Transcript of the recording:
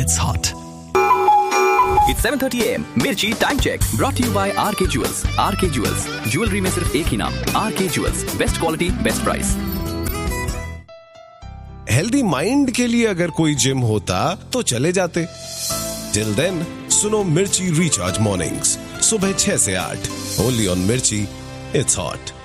It's hot. It's 7:30 AM. Mirchi time check brought to you by RK Jewels. RK Jewels. Jewelry में सिर्फ एक ही नाम, RK Jewels. Best quality, best price. Healthy mind के लिए अगर कोई जिम होता तो चले जाते. टिल देन सुनो मिर्ची रिचार्ज मॉर्निंग्स सुबह 6 से 8 ओनली ऑन मिर्ची. It's hot.